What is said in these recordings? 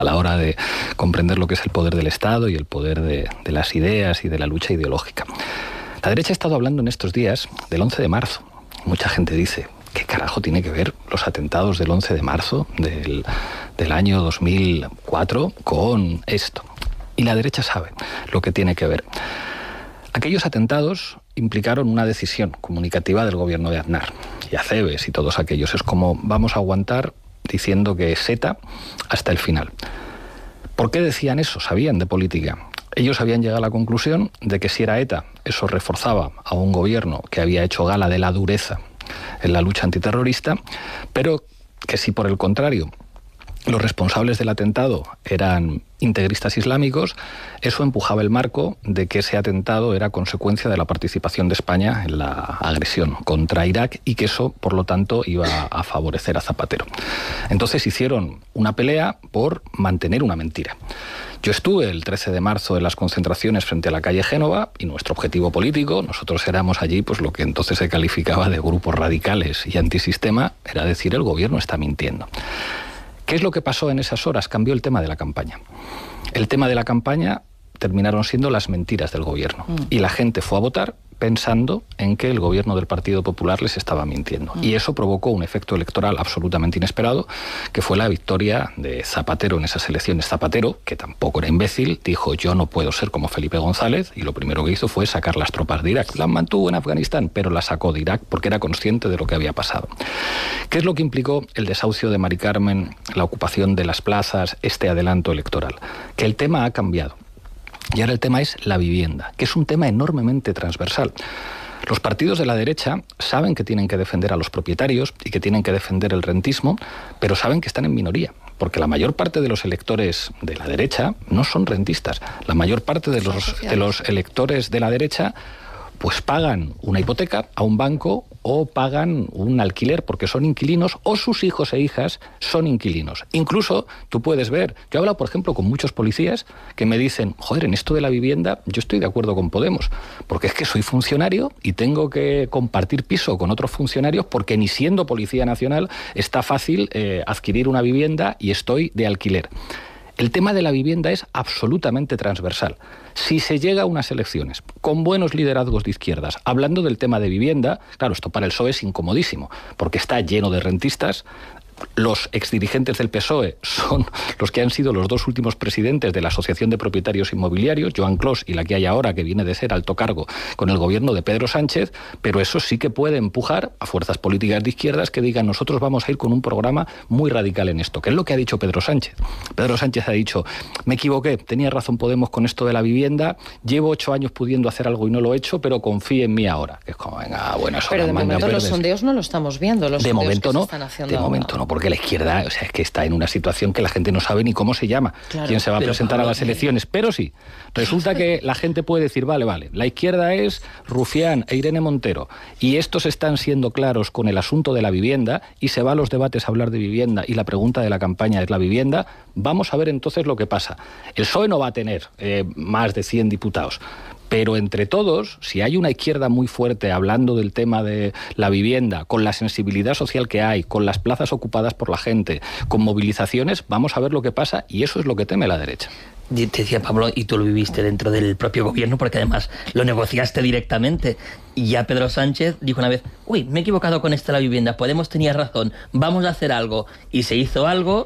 a la hora de comprender lo que es el poder del Estado y el poder de las ideas y de la lucha ideológica. La derecha ha estado hablando en estos días del 11 de marzo. Mucha gente dice, ¿qué carajo tiene que ver los atentados del 11 de marzo del año 2004 con esto? Y la derecha sabe lo que tiene que ver. Aquellos atentados implicaron una decisión comunicativa del gobierno de Aznar y Acebes y todos aquellos. Es como vamos a aguantar diciendo que es ETA hasta el final. ¿Por qué decían eso? Sabían de política. Ellos habían llegado a la conclusión de que si era ETA, eso reforzaba a un gobierno que había hecho gala de la dureza en la lucha antiterrorista, pero que si por el contrario los responsables del atentado eran integristas islámicos, eso empujaba el marco de que ese atentado era consecuencia de la participación de España en la agresión contra Irak y que eso, por lo tanto, iba a favorecer a Zapatero. Entonces hicieron una pelea por mantener una mentira. Yo estuve el 13 de marzo en las concentraciones frente a la calle Génova y nuestro objetivo político, nosotros éramos allí pues lo que entonces se calificaba de grupos radicales y antisistema, era decir, el gobierno está mintiendo. ¿Qué es lo que pasó en esas horas? Cambió el tema de la campaña. El tema de la campaña terminaron siendo las mentiras del gobierno. Y la gente fue a votar pensando en que el gobierno del Partido Popular les estaba mintiendo. Y eso provocó un efecto electoral absolutamente inesperado, que fue la victoria de Zapatero en esas elecciones. Zapatero, que tampoco era imbécil, dijo yo no puedo ser como Felipe González, y lo primero que hizo fue sacar las tropas de Irak. Las mantuvo en Afganistán, pero las sacó de Irak porque era consciente de lo que había pasado. ¿Qué es lo que implicó el desahucio de Mari Carmen, la ocupación de las plazas, este adelanto electoral? Que el tema ha cambiado. Y ahora el tema es la vivienda, que es un tema enormemente transversal. Los partidos de la derecha saben que tienen que defender a los propietarios y que tienen que defender el rentismo, pero saben que están en minoría, porque la mayor parte de los electores de la derecha no son rentistas. La mayor parte de los electores de la derecha pues pagan una hipoteca a un banco o pagan un alquiler porque son inquilinos o sus hijos e hijas son inquilinos. Incluso tú puedes ver, yo he hablado por ejemplo con muchos policías que me dicen, joder, en esto de la vivienda yo estoy de acuerdo con Podemos, porque es que soy funcionario y tengo que compartir piso con otros funcionarios porque ni siendo Policía Nacional está fácil adquirir una vivienda y estoy de alquiler. El tema de la vivienda es absolutamente transversal. Si se llega a unas elecciones con buenos liderazgos de izquierdas, hablando del tema de vivienda, claro, esto para el PSOE es incomodísimo, porque está lleno de rentistas. Los exdirigentes del PSOE son los que han sido los dos últimos presidentes de la Asociación de Propietarios Inmobiliarios, Joan Clos y la que hay ahora, que viene de ser alto cargo con el gobierno de Pedro Sánchez, pero eso sí que puede empujar a fuerzas políticas de izquierdas que digan nosotros vamos a ir con un programa muy radical en esto, que es lo que ha dicho Pedro Sánchez. Pedro Sánchez ha dicho, me equivoqué, tenía razón Podemos con esto de la vivienda, llevo 8 años pudiendo hacer algo y no lo he hecho, pero confíe en mí ahora. Que es como, venga, bueno, eso pero de momento los sondeos no lo estamos viendo, los de momento no, están haciendo de momento no, porque la izquierda, o sea, es que está en una situación que la gente no sabe ni cómo se llama, claro, quién se va a presentar a las elecciones, pero sí, resulta que la gente puede decir, vale, la izquierda es Rufián e Irene Montero, y estos están siendo claros con el asunto de la vivienda, y se va a los debates a hablar de vivienda, y la pregunta de la campaña es la vivienda, vamos a ver entonces lo que pasa. El PSOE no va a tener más de 100 diputados, pero entre todos, si hay una izquierda muy fuerte hablando del tema de la vivienda, con la sensibilidad social que hay, con las plazas ocupadas por la gente, con movilizaciones, vamos a ver lo que pasa y eso es lo que teme la derecha. Te decía Pablo, y tú lo viviste dentro del propio gobierno porque además lo negociaste directamente. Y ya Pedro Sánchez dijo una vez, uy, me he equivocado con esto de la vivienda, Podemos tenía razón, vamos a hacer algo. Y se hizo algo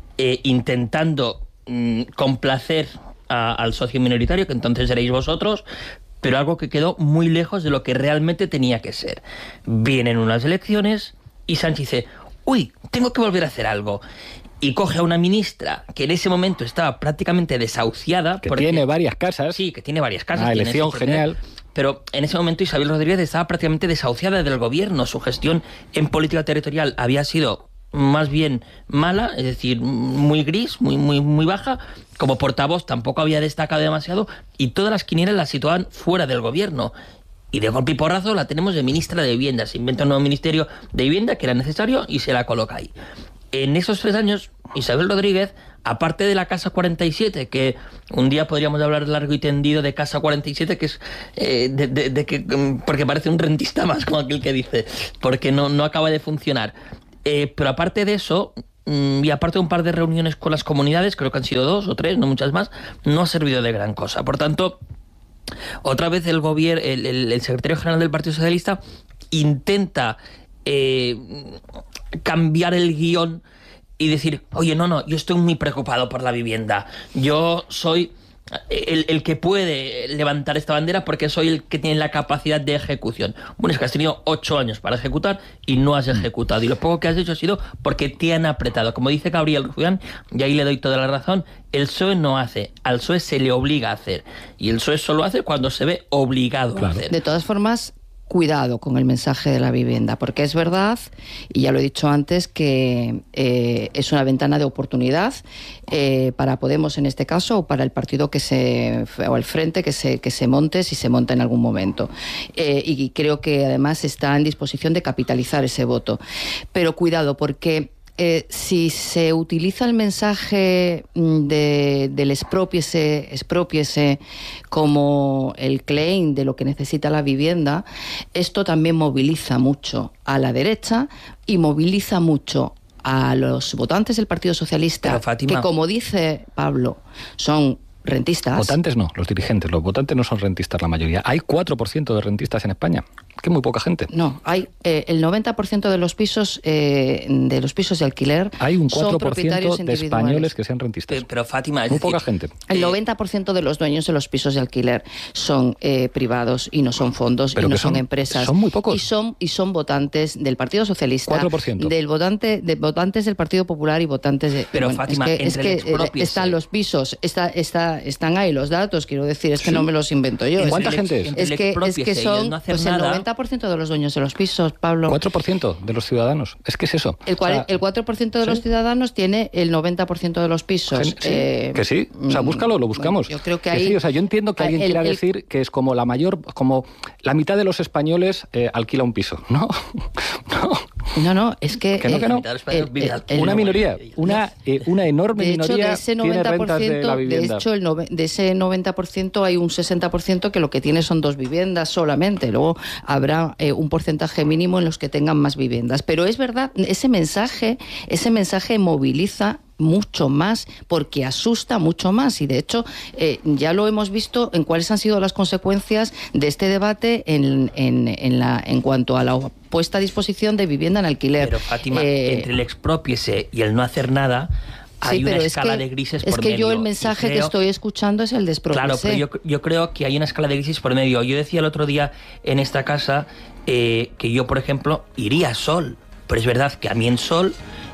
intentando complacer al socio minoritario, que entonces seréis vosotros, pero algo que quedó muy lejos de lo que realmente tenía que ser. Vienen unas elecciones y Sánchez dice, uy, tengo que volver a hacer algo. Y coge a una ministra que en ese momento estaba prácticamente desahuciada. Que tiene varias casas. Sí, que tiene varias casas. Una elección genial. Pero en ese momento Isabel Rodríguez estaba prácticamente desahuciada del gobierno. Su gestión en política territorial había sido más bien mala, es decir, muy gris, muy baja. Como portavoz tampoco había destacado demasiado y todas las quinielas las situaban fuera del gobierno. Y de golpe y porrazo la tenemos de ministra de Vivienda. Se inventa un nuevo ministerio de Vivienda que era necesario y se la coloca ahí. En esos 3 años, Isabel Rodríguez, aparte de la Casa 47, que un día podríamos hablar largo y tendido de Casa 47, que es porque parece un rentista más, como aquel que dice, porque no acaba de funcionar. Pero aparte de eso, y aparte de un par de reuniones con las comunidades, creo que han sido 2 o 3, no muchas más, no ha servido de gran cosa. Por tanto, otra vez el secretario general del Partido Socialista intenta cambiar el guión y decir, oye, no, yo estoy muy preocupado por la vivienda, yo soy el que puede levantar esta bandera porque soy el que tiene la capacidad de ejecución. Bueno, es que has tenido 8 años para ejecutar y no has ejecutado, y lo poco que has hecho ha sido porque te han apretado. Como dice Gabriel Rufián, y ahí le doy toda la razón, el PSOE no hace, al PSOE se le obliga a hacer, y el PSOE solo hace cuando se ve obligado a hacer. De todas formas, cuidado con el mensaje de la vivienda, porque es verdad, y ya lo he dicho antes, que es una ventana de oportunidad para Podemos en este caso, o para el partido o el frente que se monte, si se monta en algún momento. Y creo que además está en disposición de capitalizar ese voto. Pero cuidado, porque si se utiliza el mensaje del expropiese como el claim de lo que necesita la vivienda, esto también moviliza mucho a la derecha y moviliza mucho a los votantes del Partido Socialista, pero, Fátima, que, como dice Pablo, son rentistas. Votantes no, los dirigentes. Los votantes no son rentistas la mayoría. Hay 4% de rentistas en España, que es muy poca gente. No, hay el 90% de los pisos de alquiler. Hay un son 4% de españoles que sean rentistas. Pero Fátima, es muy decir, poca gente. El 90% de los dueños de los pisos de alquiler son privados y no son fondos, pero y no son empresas. Son muy pocos. Y son votantes del Partido Socialista, 4%. De votantes del Partido Popular y votantes de... Pero bueno, Fátima, es que están los pisos, están ahí los datos, quiero decir, es que no me los invento yo. ¿Cuánta gente es? Es que son el 90% de los dueños de los pisos, Pablo. 4% de los ciudadanos. Es que es eso. El 4% de los ciudadanos tiene el 90% de los pisos. Que sí. O sea, búscalo, lo buscamos. Bueno, yo creo que ahí... sí. O sea, yo entiendo que alguien quiera decir que es como la mitad de los españoles alquila un piso. No. No, es que... no. Una minoría, una enorme minoría tiene rentas de la vivienda. De hecho, de ese 90% hay un 60% que lo que tiene son 2 viviendas solamente. Luego habrá un porcentaje mínimo en los que tengan más viviendas. Pero es verdad, ese mensaje moviliza mucho más, porque asusta mucho más, y de hecho ya lo hemos visto en cuáles han sido las consecuencias de este debate en cuanto a la puesta a disposición de vivienda en alquiler. Pero Fátima, entre el expropiese y el no hacer nada hay una escala de grises por medio. Es que yo el mensaje que estoy escuchando es el de expropiese. Claro, pero yo creo que hay una escala de grises por medio. Yo decía el otro día en esta casa que yo, por ejemplo, iría a Sol, pero es verdad que a mí en Sol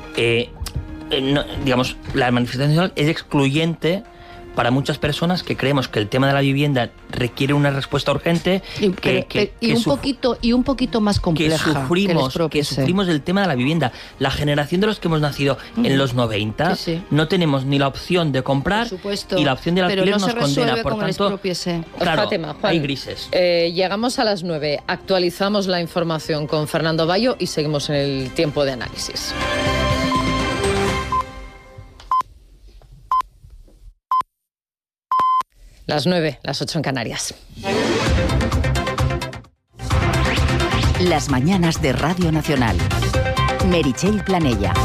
digamos, la manifestación es excluyente para muchas personas que creemos que el tema de la vivienda requiere una respuesta urgente y un poquito más compleja que sufrimos el tema de la vivienda. La generación de los que hemos nacido en los 90 no tenemos ni la opción de comprar, y la opción del alquiler nos condena. Por tanto, claro, Fátima, Juan, hay grises. Llegamos a las 9, actualizamos la información con Fernando Bayo y seguimos en el tiempo de análisis. Las 9, las 8 en Canarias. Las mañanas de Radio Nacional. Meritxell Planella.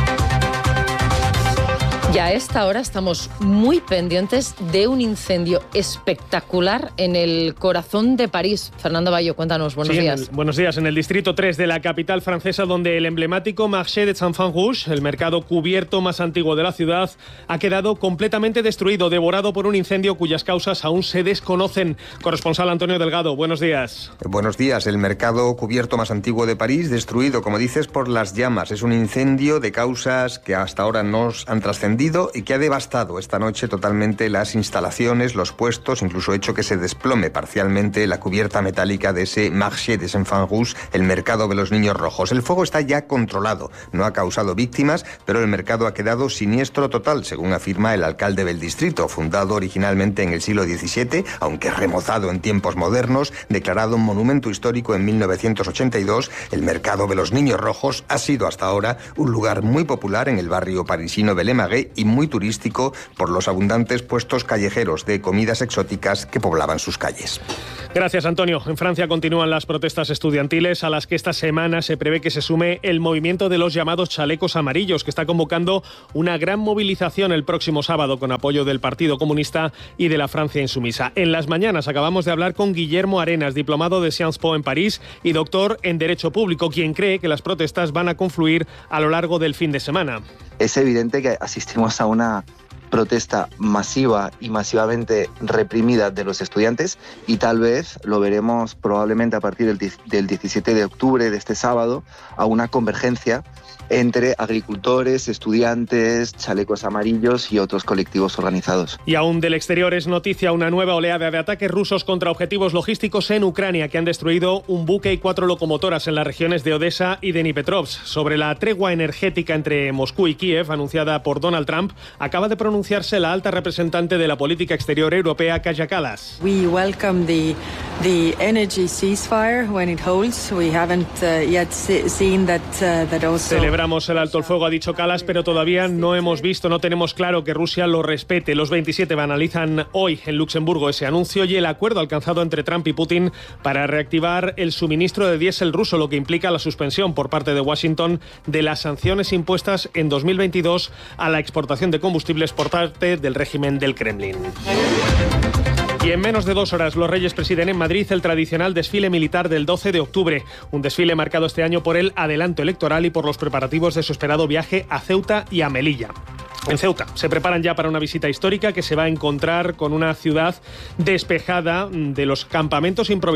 Ya a esta hora estamos muy pendientes de un incendio espectacular en el corazón de París. Fernando Bayo, cuéntanos, buenos días. Buenos días. En el distrito 3 de la capital francesa, donde el emblemático Marché des Enfants Rouges, el mercado cubierto más antiguo de la ciudad, ha quedado completamente destruido, devorado por un incendio cuyas causas aún se desconocen. Corresponsal Antonio Delgado, buenos días. Buenos días. El mercado cubierto más antiguo de París, destruido, como dices, por las llamas. Es un incendio de causas que hasta ahora no han trascendido y que ha devastado esta noche totalmente las instalaciones, los puestos, incluso hecho que se desplome parcialmente la cubierta metálica de ese Marché des Enfants Rouges, el mercado de los niños rojos. El fuego está ya controlado, no ha causado víctimas, pero el mercado ha quedado siniestro total, según afirma el alcalde del distrito, fundado originalmente en el siglo XVII, aunque remozado en tiempos modernos, declarado un monumento histórico en 1982, el mercado de los niños rojos ha sido hasta ahora un lugar muy popular en el barrio parisino de Le Marais agradable y muy turístico por los abundantes puestos callejeros de comidas exóticas que poblaban sus calles. Gracias, Antonio. En Francia continúan las protestas estudiantiles a las que esta semana se prevé que se sume el movimiento de los llamados chalecos amarillos, que está convocando una gran movilización el próximo sábado con apoyo del Partido Comunista y de la Francia Insumisa. En las mañanas acabamos de hablar con Guillermo Arenas, diplomado de Sciences Po en París y doctor en Derecho Público, quien cree que las protestas van a confluir a lo largo del fin de semana. Es evidente que asistimos a una protesta masiva y masivamente reprimida de los estudiantes, y tal vez lo veremos probablemente a partir del 17 de octubre, de este sábado, a una convergencia entre agricultores, estudiantes, chalecos amarillos y otros colectivos organizados. Y aún del exterior es noticia una nueva oleada de ataques rusos contra objetivos logísticos en Ucrania, que han destruido un buque y 4 locomotoras en las regiones de Odessa y de Dnipropetrovsk. Sobre la tregua energética entre Moscú y Kiev, anunciada por Donald Trump, acaba de pronunciarse la alta representante de la política exterior europea, Kaja Kallas. We welcome the energy ceasefire when it holds. We haven't yet seen that also. Celebramos el alto el fuego, ha dicho Kallas, pero todavía no tenemos claro que Rusia lo respete. Los 27 analizan hoy en Luxemburgo ese anuncio y el acuerdo alcanzado entre Trump y Putin para reactivar el suministro de diésel ruso, lo que implica la suspensión por parte de Washington de las sanciones impuestas en 2022 a la exportación de combustibles por parte del régimen del Kremlin. Y en menos de 2 horas los Reyes presiden en Madrid el tradicional desfile militar del 12 de octubre, un desfile marcado este año por el adelanto electoral y por los preparativos de su esperado viaje a Ceuta y a Melilla. En Ceuta se preparan ya para una visita histórica que se va a encontrar con una ciudad despejada de los campamentos improvisados